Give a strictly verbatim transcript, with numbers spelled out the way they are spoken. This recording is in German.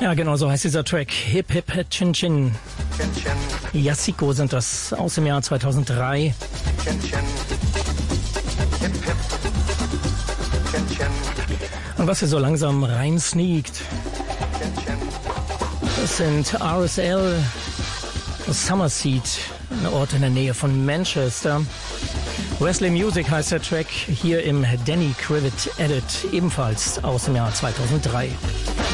Ja, genau so heißt dieser Track. Hip Hip Chin Chin. Yasiko sind das aus dem Jahr zweitausenddrei. Und was hier so langsam rein sneakt, das sind R S L, Summerseed, ein Ort in der Nähe von Manchester. Wesley Music heißt der Track, hier im Danny Krivit Edit, ebenfalls aus dem Jahr zweitausenddrei.